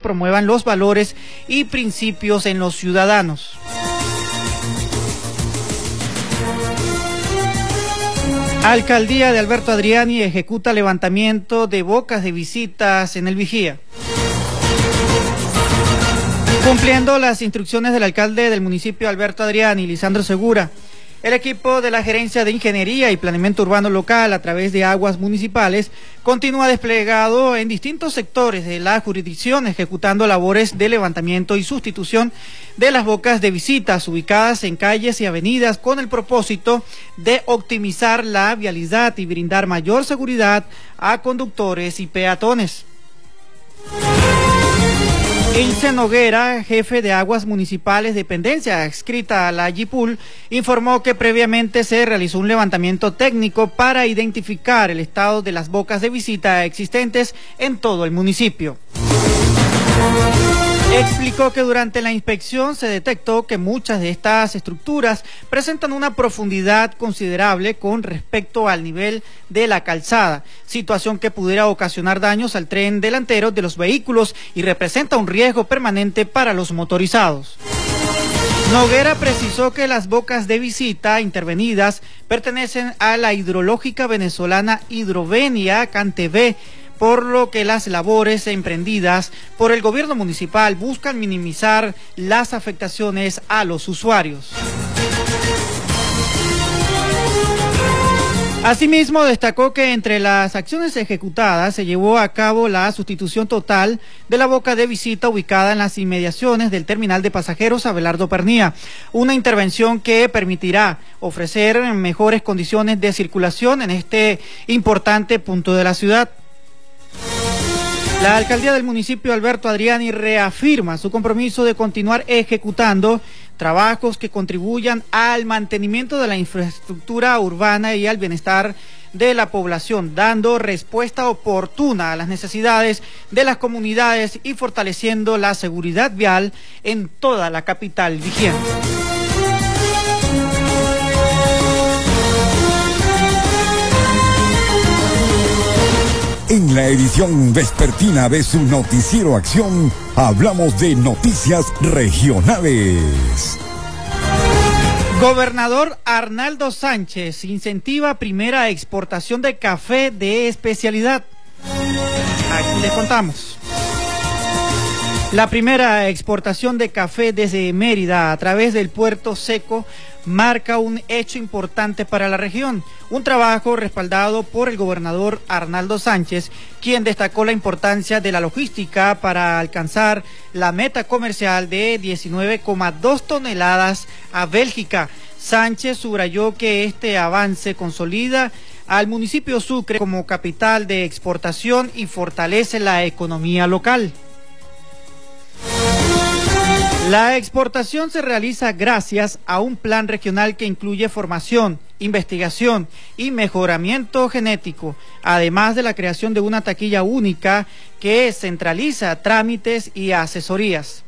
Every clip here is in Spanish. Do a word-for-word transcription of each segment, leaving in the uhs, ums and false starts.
promuevan los valores y principios en los ciudadanos. Alcaldía de Alberto Adriani ejecuta levantamiento de bocas de visitas en el Vigía. Cumpliendo las instrucciones del alcalde del municipio Alberto Adriani, Lisandro Segura, el equipo de la Gerencia de Ingeniería y Planeamiento Urbano Local a través de Aguas Municipales continúa desplegado en distintos sectores de la jurisdicción ejecutando labores de levantamiento y sustitución de las bocas de visitas ubicadas en calles y avenidas con el propósito de optimizar la vialidad y brindar mayor seguridad a conductores y peatones. Ilse Noguera, jefe de Aguas Municipales, dependencia adscrita a la Yipul, informó que previamente se realizó un levantamiento técnico para identificar el estado de las bocas de visita existentes en todo el municipio. Explicó que durante la inspección se detectó que muchas de estas estructuras presentan una profundidad considerable con respecto al nivel de la calzada, situación que pudiera ocasionar daños al tren delantero de los vehículos y representa un riesgo permanente para los motorizados. Noguera precisó que las bocas de visita intervenidas pertenecen a la hidrológica venezolana Hidrovenia Cantebé, por lo que las labores emprendidas por el gobierno municipal buscan minimizar las afectaciones a los usuarios. Asimismo, destacó que entre las acciones ejecutadas se llevó a cabo la sustitución total de la boca de visita ubicada en las inmediaciones del terminal de pasajeros Abelardo Pernía, una intervención que permitirá ofrecer mejores condiciones de circulación en este importante punto de la ciudad. La alcaldía del municipio Alberto Adriani reafirma su compromiso de continuar ejecutando trabajos que contribuyan al mantenimiento de la infraestructura urbana y al bienestar de la población, dando respuesta oportuna a las necesidades de las comunidades y fortaleciendo la seguridad vial en toda la capital vigente. En la edición vespertina de su noticiero Acción, hablamos de noticias regionales. Gobernador Arnaldo Sánchez incentiva primera exportación de café de especialidad. Aquí les contamos. La primera exportación de café desde Mérida a través del Puerto Seco marca un hecho importante para la región, un trabajo respaldado por el gobernador Arnaldo Sánchez, quien destacó la importancia de la logística para alcanzar la meta comercial de diecinueve coma dos toneladas a Bélgica. Sánchez subrayó que este avance consolida al municipio Sucre como capital de exportación y fortalece la economía local. La exportación se realiza gracias a un plan regional que incluye formación, investigación y mejoramiento genético, además de la creación de una taquilla única que centraliza trámites y asesorías.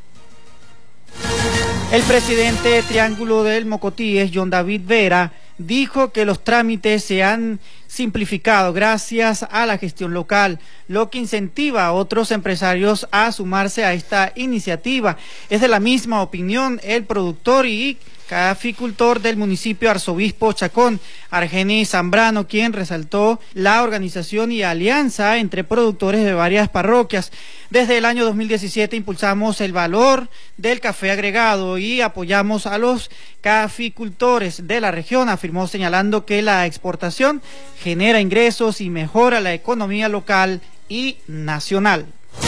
El presidente de Triángulo del Mocotíes, John David Vera, dijo que los trámites se han simplificado gracias a la gestión local, lo que incentiva a otros empresarios a sumarse a esta iniciativa. Es de la misma opinión el productor y caficultor del municipio Arzobispo Chacón, Argenis Zambrano, quien resaltó la organización y alianza entre productores de varias parroquias. Desde el año dos mil diecisiete impulsamos el valor del café agregado y apoyamos a los caficultores de la región, afirmó, señalando que la exportación genera ingresos y mejora la economía local y nacional.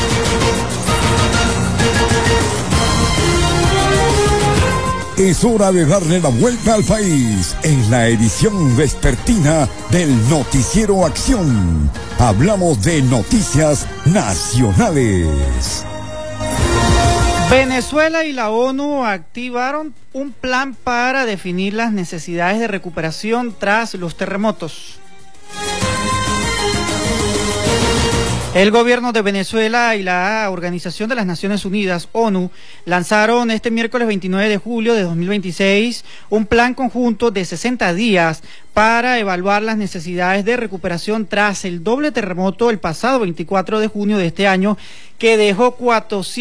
Es hora de darle la vuelta al país en la edición vespertina del Noticiero Acción. Hablamos de noticias nacionales. Venezuela y la ONU activaron un plan para definir las necesidades de recuperación tras los terremotos. El gobierno de Venezuela y la Organización de las Naciones Unidas, ONU, lanzaron este miércoles veintinueve de julio de dos mil veintiséis un plan conjunto de sesenta días para evaluar las necesidades de recuperación tras el doble terremoto el pasado veinticuatro de junio de este año, que dejó cuatrocientos